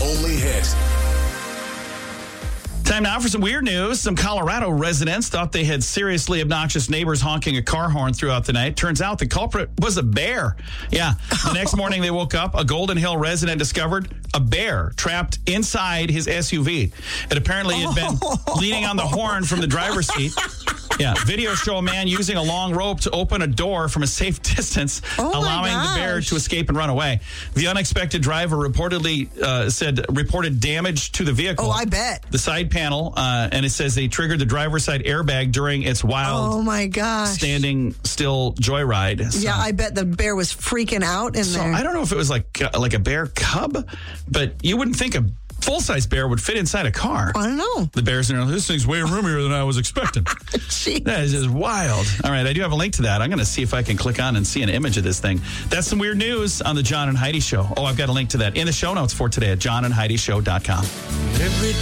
only hit. Time now for some weird news. Some Colorado residents thought they had seriously obnoxious neighbors honking a car horn throughout the night. Turns out the culprit was a bear. Yeah. The next morning they woke up. A Golden Hill resident discovered a bear trapped inside his SUV. It apparently had been leaning on the horn from the driver's seat. Yeah, videos show a man using a long rope to open a door from a safe distance, allowing the bear to escape and run away. The unexpected driver reportedly reported damage to the vehicle. Oh, I bet. The side panel, and it says they triggered the driver's side airbag during its wild, standing still joyride. So, yeah, I bet the bear was freaking out in there. I don't know if it was like a bear cub, but you wouldn't think a full-size bear would fit inside a car. I don't know. The bear's in there. This thing's way roomier than I was expecting. That is just wild. All right, I do have a link to that. I'm going to see if I can click on and see an image of this thing. That's some weird news on the John and Heidi Show. Oh, I've got a link to that in the show notes for today at johnandheidishow.com.